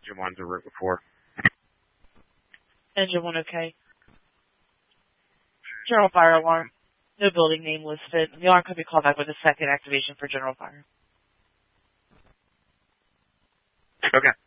Engine 1's a route before. Engine 1, okay. General fire alarm. No building name listed. The alarm could be called back with a second activation for general fire. Okay.